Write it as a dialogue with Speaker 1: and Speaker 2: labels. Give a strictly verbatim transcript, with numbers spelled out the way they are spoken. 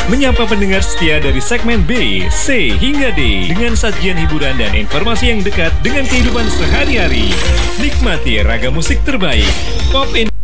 Speaker 1: menyapa pendengar setia dari segmen B, C, hingga D dengan sajian hiburan dan informasi yang dekat dengan kehidupan sehari-hari. Nikmati ragam musik terbaik, Pop in